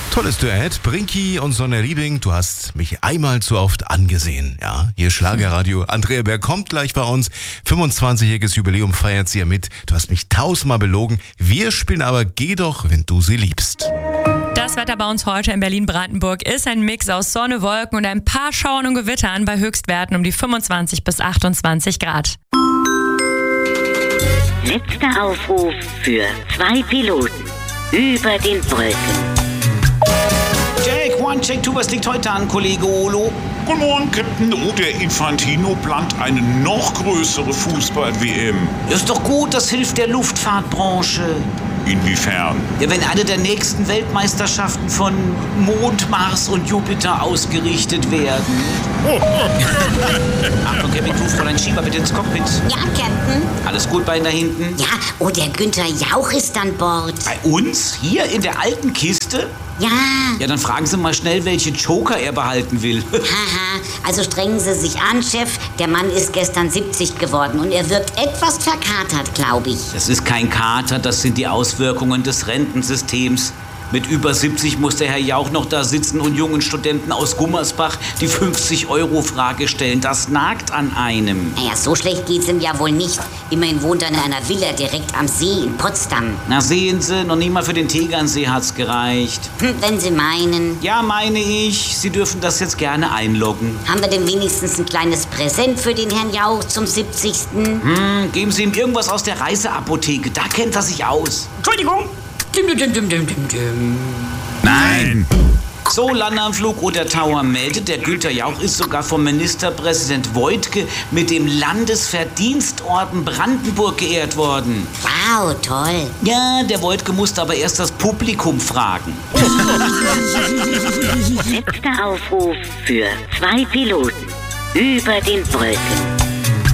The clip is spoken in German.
Tolles Duett. Brinki und Sonja Liebing, du hast mich einmal zu oft angesehen. Ja, hier Schlagerradio. Andrea Berg kommt gleich bei uns. 25-jähriges Jubiläum feiert sie ja mit. Du hast mich 1000-mal belogen. Wir spielen aber Geh doch, wenn du sie liebst. Das Wetter bei uns heute in Berlin-Brandenburg ist ein Mix aus Sonne, Wolken und ein paar Schauern und Gewittern bei Höchstwerten um die 25 bis 28 Grad. Letzter Aufruf für 2 Piloten über den Wolken. Jack, 1, Check 2, was liegt heute an, Kollege Olo? Guten Morgen, Captain. Oh, der Infantino plant eine noch größere Fußball-WM. Ist doch gut, das hilft der Luftfahrtbranche. Inwiefern? Ja, wenn eine der nächsten Weltmeisterschaften von Mond, Mars und Jupiter ausgerichtet werden. Achtung, Cabin Crew, Fräulein Schieber, bitte ins Cockpit. Ja, Captain. Alles gut bei Ihnen da hinten? Ja, oh, der Günther Jauch ist an Bord. Bei uns? Hier in der alten Kiste? Ja. Ja, dann fragen Sie mal schnell, welche Joker er behalten will. Haha, also strengen Sie sich an, Chef. Der Mann ist gestern 70 geworden und er wirkt etwas verkatert, glaube ich. Das ist kein Kater, das sind die Auswirkungen des Rentensystems. Mit über 70 muss der Herr Jauch noch da sitzen und jungen Studenten aus Gummersbach die 50-Euro-Frage stellen. Das nagt an einem. Naja, so schlecht geht's ihm ja wohl nicht. Immerhin wohnt er in einer Villa direkt am See in Potsdam. Na sehen Sie, noch nie mal für den Tegernsee hat's gereicht. Wenn Sie meinen. Ja, meine ich. Sie dürfen das jetzt gerne einloggen. Haben wir denn wenigstens ein kleines Präsent für den Herrn Jauch zum 70.? Geben Sie ihm irgendwas aus der Reiseapotheke. Da kennt er sich aus. Entschuldigung. Nein! So, Lande am Flug oder Tower meldet, der Günther Jauch ist sogar vom Ministerpräsident Woidke mit dem Landesverdienstorden Brandenburg geehrt worden. Wow, toll. Ja, der Woidke musste aber erst das Publikum fragen. Letzter Aufruf für 2 Piloten über den Wolken.